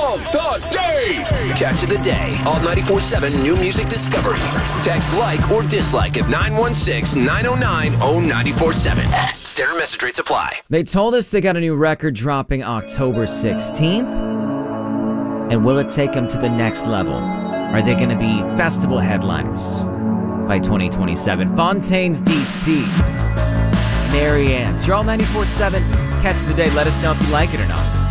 of the day. Catch of the day on 94.7 New Music Discovery. Text like or dislike at 916-909-0947. Standard message rates apply. They told us they got a new record dropping October 16th. And will it take them to the next level? Are they going to be festival headliners by 2027? Fontaine's DC. Marianne's. You're all 94.7. Catch the day. Let us know if you like it or not.